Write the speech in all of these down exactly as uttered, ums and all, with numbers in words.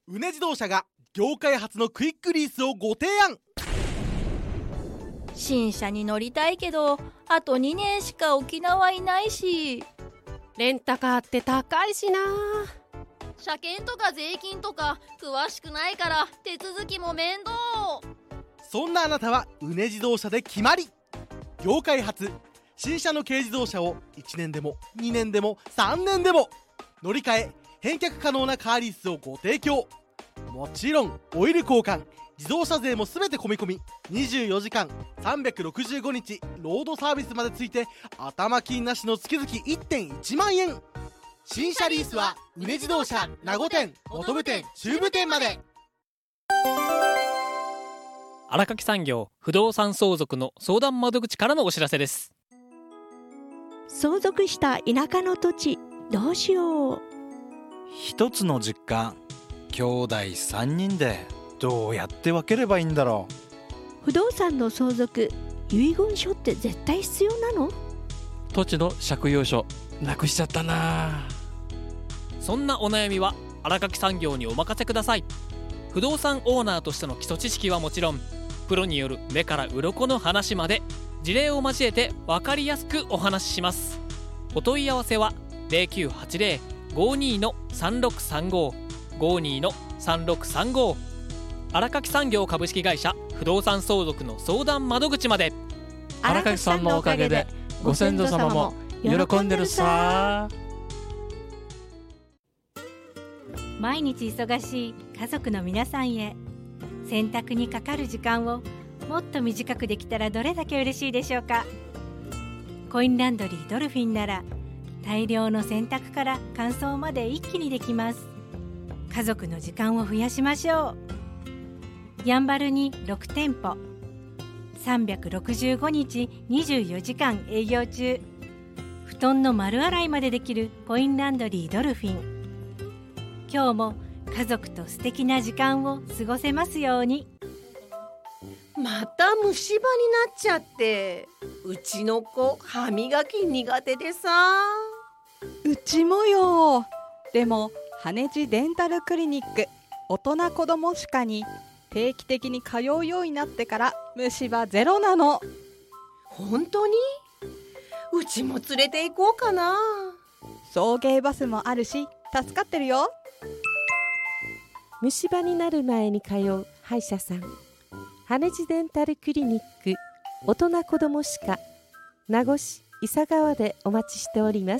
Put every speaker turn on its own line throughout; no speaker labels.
うね自動車が業界初のクイックリースをご提案。
新車に乗りたいけどあとにねんしか沖縄いないし、
レンタカーって高いしな。
車検とか税金とか詳しくないから手続きも面倒。
そんなあなたはうね自動車で決まり。業界初新車の軽自動車をいちねんでもにねんでもさんねんでも乗り換え返却可能なカーリースをご提供。もちろんオイル交換自動車税も全て込み込み、にじゅうよじかんさんびゃくろくじゅうごにちロードサービスまでついて頭金なしの月々 いってんいちまんえん。新車リースはうね自動車名護店、本部店、中部店まで。
荒垣産業不動産相続の相談窓口からのお知らせです。
相続した田舎の土地どうしよう。
一つの実家兄弟さんにんでどうやって分ければいいんだろ
う。不動産の相続遺言書って絶対必要なの？
土地の借用書なくしちゃったな。
そんなお悩みは荒垣産業にお任せください。不動産オーナーとしての基礎知識はもちろん、プロによる目から鱗の話まで事例を交えて分かりやすくお話しします。お問い合わせは ゼロきゅうはちゼロ ごにー さんろくさんご ごにー さんろくさんご。荒垣産業株式会社不動産相続の相談窓口まで。
荒垣さんのおかげでご先祖様も喜んでるさ。
毎日忙しい家族の皆さんへ、洗濯にかかる時間をもっと短くできたらどれだけ嬉しいでしょうか。コインランドリードルフィンなら大量の洗濯から乾燥まで一気にできます。家族の時間を増やしましょう。やんばるにろくてんぽ、さんびゃくろくじゅうごにちにじゅうよじかん営業中。布団の丸洗いまでできるコインランドリードルフィン。今日も家族と素敵な時間を過ごせますように。
また虫歯になっちゃって、うちの子歯磨き苦手でさ。
うちもよ。でも羽地デンタルクリニック大人子ども歯科に定期的に通うようになってから虫歯ゼロなの。
本当に？うちも連れて行こうかな。
送迎バスもあるし助かってるよ。
虫歯になる前に通う歯医者さん、羽地デンタルクリニック大人子ども歯科、名護市伊佐川でお待ちしております。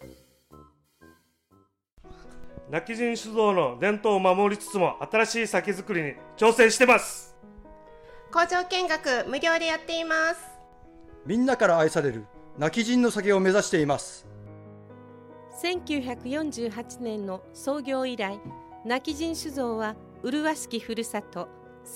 亡き人酒造の伝統を守りつつも新しい酒造りに挑戦してます。
工場見学無料でやっています。
みんなから愛される亡き人の酒を目指しています。
せんきゅうひゃくよんじゅうはちねんの創業以来、亡き人酒造は麗しきふるさと